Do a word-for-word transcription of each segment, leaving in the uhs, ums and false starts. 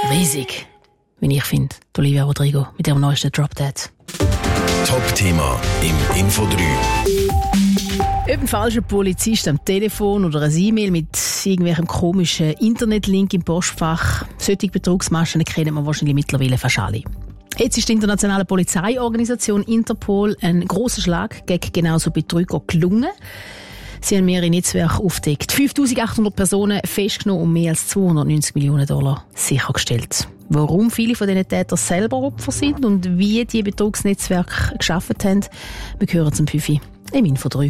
riesig, wie ich finde, Olivia Rodrigo mit ihrem neuesten Drop Dead. Top-Thema im Info drei. Ob ein falscher Polizist am Telefon oder ein E-Mail mit irgendwelchem komischen Internetlink im Postfach, solche Betrugsmaschen kennen wir wahrscheinlich mittlerweile fast alle. Jetzt ist die internationale Polizeiorganisation Interpol ein grosser Schlag gegen genauso Betrüger gelungen. Sie haben mehrere Netzwerke aufgedeckt, fünftausendachthundert Personen festgenommen und mehr als zweihundertneunzig Millionen Dollar sichergestellt. Warum viele von diesen Tätern selber Opfer sind und wie die Betrugsnetzwerke geschaffen haben, wir hören zum Fünfi im Info drei.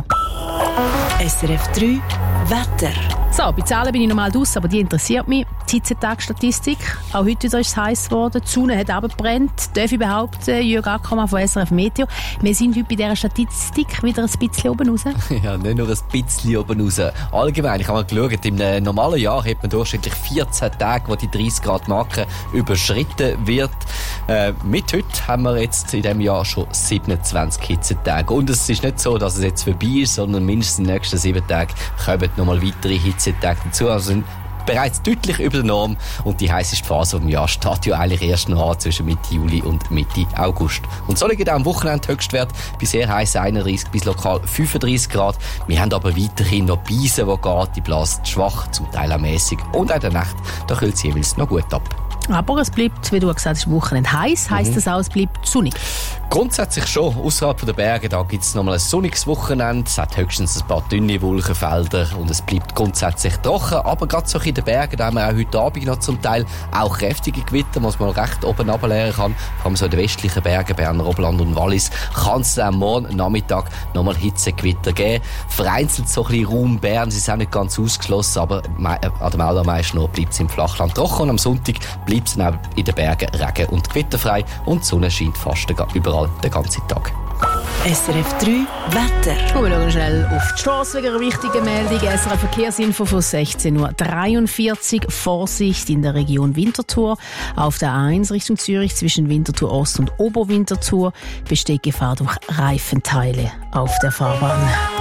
S R F drei Wetter. So, bei Zahlen bin ich normal draus, aber die interessiert mich. Die Hitzetagsstatistik. Auch heute wieder ist es heiß geworden. Die Sonne hat runtergebrannt. Darf ich behaupten, Jürg Ackermann von S R F Meteo. Wir sind heute bei dieser Statistik wieder ein bisschen oben raus. Ja, nicht nur ein bisschen oben raus. Allgemein, ich habe mal geschaut, im normalen Jahr hat man durchschnittlich vierzehn Tage, wo die dreißig Grad Marke überschritten wird. Äh, mit heute haben wir jetzt in diesem Jahr schon siebenundzwanzig Hitzetage. Und es ist nicht so, dass es jetzt vorbei ist, sondern mindestens in den nächsten sieben Tagen kommen nochmal weitere Hitzetage dazu. Also bereits deutlich über der Norm und die heisseste Phase des Jahres steht ja eigentlich erst noch an, zwischen Mitte Juli und Mitte August. Und so liegt auch am Wochenende Höchstwert bei sehr heiß einunddreißig bis lokal fünfunddreißig Grad. Wir haben aber weiterhin noch Beisen, die geht, die bläst schwach, zum Teil auch mässig und auch in der Nacht, da kühlt es jeweils noch gut ab. Aber es bleibt, wie du gesagt hast, Wochenende heiß. Heisst mhm. das auch, es bleibt sonnig? Grundsätzlich schon. Außerhalb der Berge da gibt es nochmal ein sonniges Wochenende. Es hat höchstens ein paar dünne Wolkenfelder und es bleibt grundsätzlich trocken. Aber gerade so in den Bergen, da haben wir auch heute Abend noch zum Teil auch kräftige Gewitter, was man recht oben runterleeren kann. Vor allem so in den westlichen Bergen, Berner Oberland und Wallis, kann es am morgen Nachmittag nochmal Hitzegewitter geben. Vereinzelt so ein bisschen Raum Bern, sie sind auch nicht ganz ausgeschlossen, aber an dem allermeisten Ort bleibt es im Flachland trocken. Und am Sonntag bleibt es auch in den Bergen regen- und gewitterfrei und die Sonne scheint fast überall den ganzen Tag. S R F drei Wetter. Und wir schauen schnell auf die Straße wegen einer wichtigen Meldung. S R F Verkehrsinfo von sechzehn Uhr dreiundvierzig. Vorsicht in der Region Winterthur. Auf der A eins Richtung Zürich zwischen Winterthur Ost und Oberwinterthur besteht Gefahr durch Reifenteile auf der Fahrbahn.